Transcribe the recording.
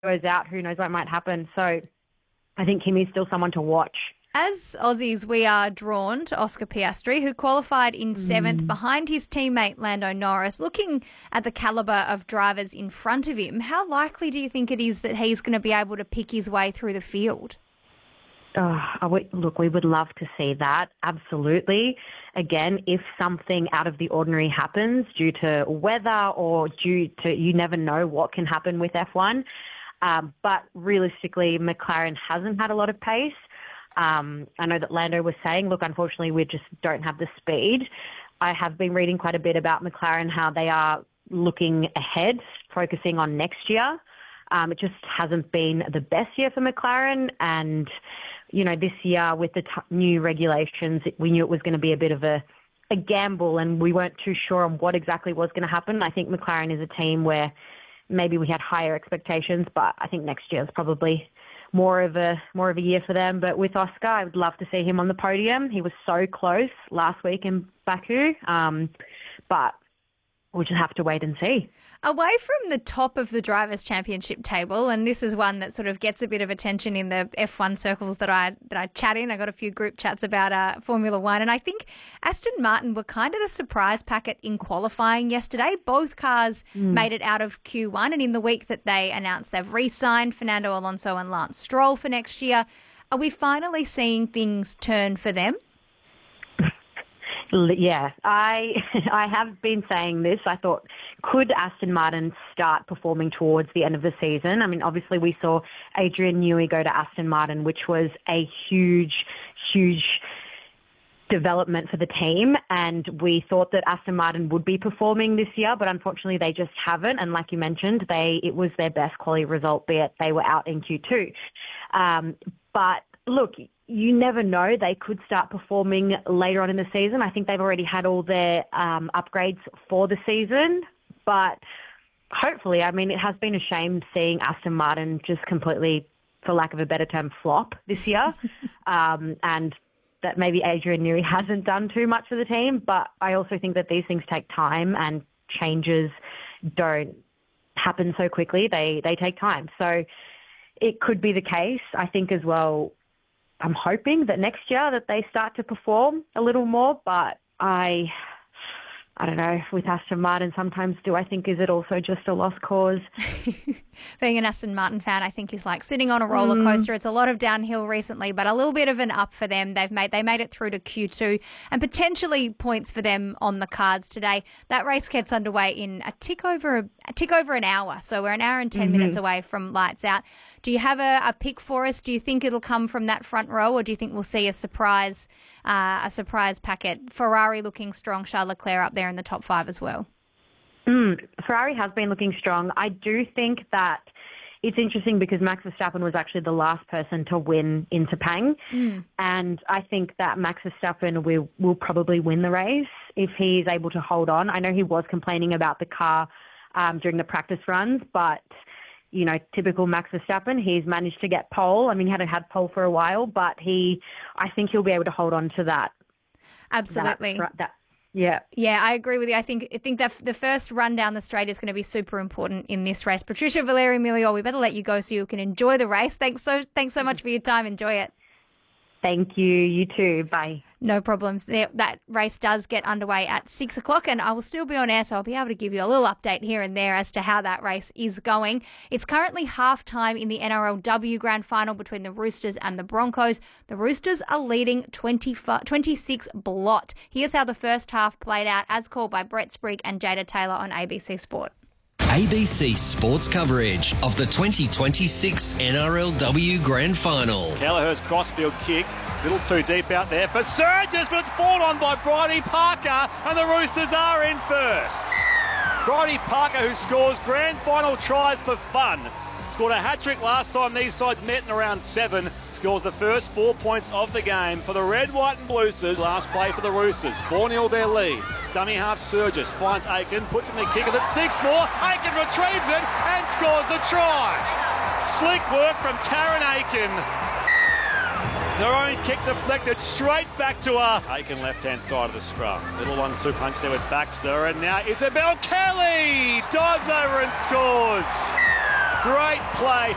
goes out, who knows what might happen. So I think Kimi's still someone to watch. As Aussies, we are drawn to Oscar Piastri, who qualified in 7th behind his teammate Lando Norris. Looking at the calibre of drivers in front of him, how likely do you think it is that he's going to be able to pick his way through the field? Look, we would love to see that, absolutely. Again, if something out of the ordinary happens due to weather or due to, you never know what can happen with F1. But realistically, McLaren hasn't had a lot of pace. I know that Lando was saying, look, unfortunately, we just don't have the speed. I have been reading quite a bit about McLaren, how they are looking ahead, focusing on next year. It just hasn't been the best year for McLaren. And, you know, this year with the new regulations, we knew it was going to be a bit of a gamble, and we weren't too sure on what exactly was going to happen. I think McLaren is a team where maybe we had higher expectations, but I think next year is probably more of a year for them. But with Oscar, I would love to see him on the podium. He was so close last week in Baku, but we'll just have to wait and see. Away from the top of the Drivers' Championship table, and this is one that sort of gets a bit of attention in the F1 circles that I chat in. I got a few group chats about Formula One, and I think Aston Martin were kind of the surprise packet in qualifying yesterday. Both cars made it out of Q1, and in the week that they announced they've re-signed Fernando Alonso and Lance Stroll for next year, are we finally seeing things turn for them? Yeah, I have been saying this. I thought, could Aston Martin start performing towards the end of the season? I mean, obviously we saw Adrian Newey go to Aston Martin, which was a huge, huge development for the team. And we thought that Aston Martin would be performing this year, but unfortunately they just haven't. And like you mentioned, it was their best quality result, be it they were out in Q2. But look, you never know. They could start performing later on in the season. I think they've already had all their upgrades for the season. But hopefully, I mean, it has been a shame seeing Aston Martin just completely, for lack of a better term, flop this year. And that maybe Adrian Newey hasn't done too much for the team. But I also think that these things take time, and changes don't happen so quickly. They take time. So it could be the case. I think as well, I'm hoping that next year that they start to perform a little more, but I don't know, with Aston Martin sometimes I think, is it also just a lost cause? Being an Aston Martin fan, I think, is like sitting on a roller coaster. It's a lot of downhill recently, but a little bit of an up for them. They made it through to Q2, and potentially points for them on the cards today. That race gets underway in a tick over an hour, so we're an hour and 10 minutes away from lights out. Do you have a pick for us? Do you think it'll come from that front row, or do you think we'll see a surprise packet? Ferrari looking strong, Charles Leclerc up there in the top 5 as well. Ferrari has been looking strong. I do think that it's interesting because Max Verstappen was actually the last person to win in Sepang. And I think that Max Verstappen will probably win the race if he's able to hold on. I know he was complaining about the car during the practice runs, but, you know, typical Max Verstappen, he's managed to get pole. I mean, he hadn't had pole for a while, but I think he'll be able to hold on to that. Absolutely. Yeah, I agree with you. I think that the first run down the straight is going to be super important in this race. Patricia Valeri Milior, we better let you go so you can enjoy the race. Thanks so much for your time. Enjoy it. Thank you. You too. Bye. No problems. That race does get underway at 6 o'clock, and I will still be on air, so I'll be able to give you a little update here and there as to how that race is going. It's currently half-time in the NRLW Grand Final between the Roosters and the Broncos. The Roosters are leading 26 blot. Here's how the first half played out, as called by Brett Sprigg and Jada Taylor on ABC Sport. ABC Sports coverage of the 2026 NRLW Grand Final. Kelleher's crossfield kick, little too deep out there for Surges, but it's fallen on by Bridie Parker, and the Roosters are in first. Bridie Parker, who scores grand final tries for fun, scored a hat-trick last time these sides met in around 7, scores the first 4 points of the game for the Red, White and Bluesters. Last play for the Roosters, 4-0 their lead. Dummy half Surges finds Aiken, puts in the kickers at 6 more. Aiken retrieves it and scores the try. Slick work from Taryn Aiken. Their own kick deflected straight back to her. Aiken left-hand side of the scrum. Little 1-2 punch there with Baxter, and now Isabel Kelly dives over and scores. Great play